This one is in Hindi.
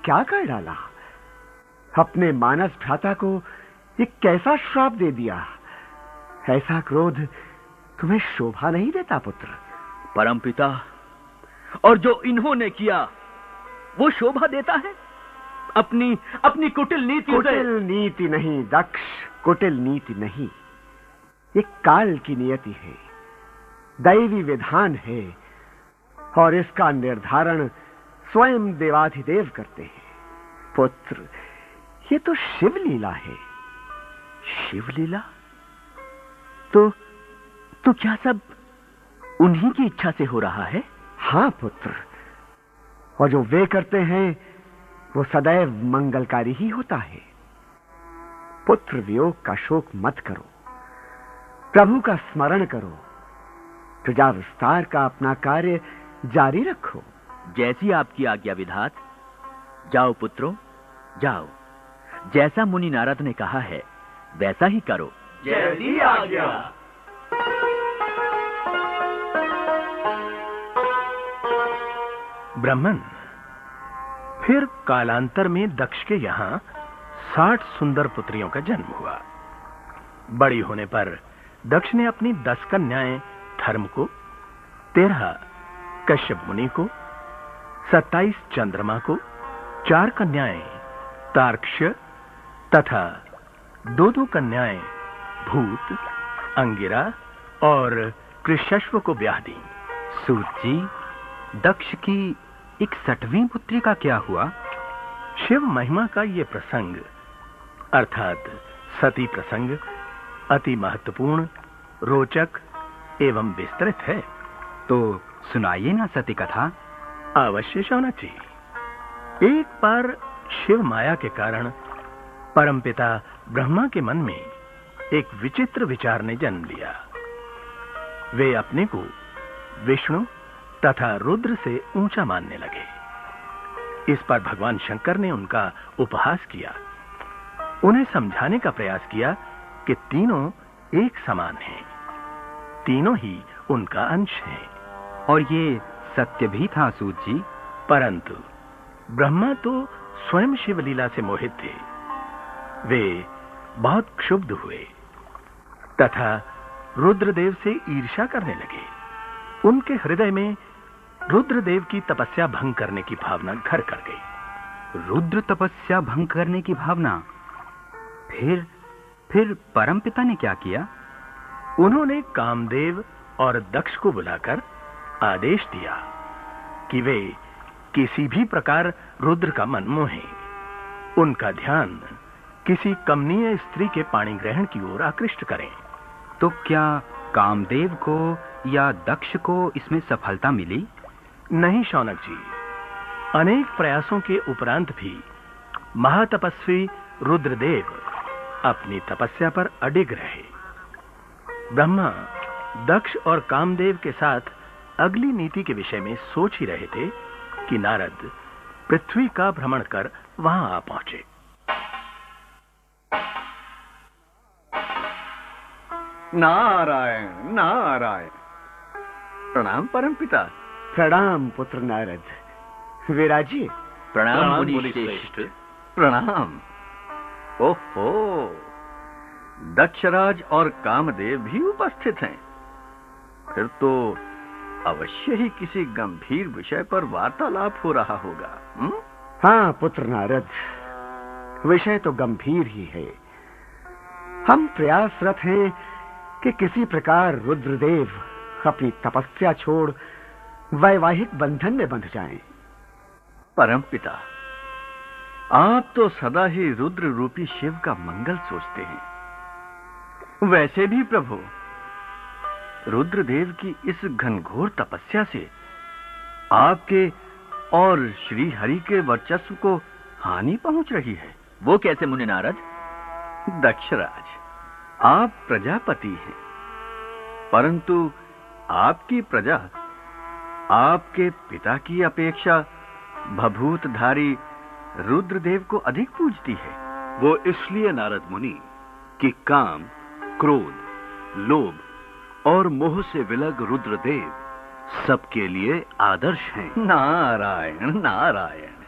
क्या कर डाला? अपने मानस भ्राता को एक कैसा श्राप दे दिया? ऐसा क्रोध तुम्हें शोभा नहीं देता पुत्र? परमपिता, और जो इन्होंने किया वो शोभा देता है? अपनी कुटिल नीति। कुटिल नीति नहीं दक्ष, कुटिल नीति नहीं। ये काल की नियति है, दैवी विधान है, और इसका निर्धारण स्वयं देवाधिदेव करते हैं। पुत्र, ये तो शिवलीला है। शिवलीला? तो क्या सब उन्हीं की इच्छा से हो रहा है? हाँ पुत्र, और जो वे करते हैं वो सदैव मंगलकारी ही होता है। पुत्र वियोग का शोक मत करो, प्रभु का स्मरण करो, प्रजा विस्तार का अपना कार्य जारी रखो। जैसी आपकी आज्ञा विधात। जाओ पुत्रों, जाओ। जैसा मुनि नारद ने कहा है वैसा ही करो। जैसी आज्ञा। ब्राह्मण, फिर कालांतर में दक्ष के यहां 60 सुंदर पुत्रियों का जन्म हुआ। बड़ी होने पर दक्ष ने अपनी 10 कन्याएं धर्म को, 13 कश्यप मुनि को, 27 चंद्रमा को, 4 कन्याएं तार्क्ष्य तथा 2 कन्याएं भूत, अंगिरा और कृष्यश्व को ब्याह दी। सूत जी, दक्ष की 61वीं पुत्री का क्या हुआ? शिव महिमा का ये प्रसंग अर्थात सती प्रसंग अति महत्वपूर्ण, रोचक एवं विस्तृत है। तो सुनाइए ना सती कथा। अवश्य शौनक जी। एक बार शिव माया के कारण परमपिता ब्रह्मा के मन में एक विचित्र विचार ने जन्म लिया। वे अपने को विष्णु तथा रुद्र से ऊंचा मानने लगे। इस पर भगवान शंकर ने उनका उपहास किया, उन्हें समझाने का प्रयास किया कि तीनों एक समान हैं, तीनों ही उनका अंश हैं। और ये सत्य भी था सूत जी। परंतु ब्रह्मा तो स्वयं शिवलीला से मोहित थे। वे बहुत क्षुब्ध हुए तथा रुद्रदेव से ईर्ष्या करने लगे। उनके हृदय में रुद्रदेव की तपस्या भंग करने की भावना घर कर गई। रुद्र तपस्या भंग करने की भावना? फिर परमपिता ने क्या किया? उन्होंने कामदेव और दक्ष को बुलाकर आदेश दिया कि वे किसी भी प्रकार रुद्र का मन मोहें, उनका ध्यान किसी कमनीय स्त्री के पाणी ग्रहण की ओर आकृष्ट करें। तो क्या कामदेव को या दक्ष को इसमें सफलता मिली? नहीं शौनक जी, अनेक प्रयासों के उपरांत भी महातपस्वी रुद्रदेव अपनी तपस्या पर अडिग रहे। ब्रह्मा दक्ष और कामदेव के साथ अगली नीति के विषय में सोच ही रहे थे कि नारद पृथ्वी का भ्रमण कर वहां आ पहुंचे। नारायण नारायण। प्रणाम परमपिता। प्रणाम पुत्र नारद। विराजिए। प्रणाम मुनि श्रेष्ठ। प्रणाम। ओहो, दक्षराज और कामदेव भी उपस्थित हैं। फिर तो अवश्य ही किसी गंभीर विषय पर वार्तालाप हो रहा होगा। हाँ पुत्र नारद, विषय तो गंभीर ही है। हम प्रयासरत हैं कि किसी प्रकार रुद्रदेव अपनी तपस्या छोड़ वैवाहिक बंधन में बंध जाएं। परमपिता, आप तो सदा ही रुद्र रूपी शिव का मंगल सोचते हैं। वैसे भी प्रभु, रुद्रदेव की इस घनघोर तपस्या से आपके और श्री हरि के वर्चस्व को हानि पहुंच रही है। वो कैसे मुनि नारद? दक्षराज, आप प्रजापति हैं, परंतु आपकी प्रजा आपके पिता की अपेक्षा भभूतधारी रुद्रदेव को अधिक पूजती है। वो इसलिए नारद मुनि कि काम, क्रोध, लोभ और मोह से विलग रुद्रदेव सबके लिए आदर्श हैं। नारायण नारायण।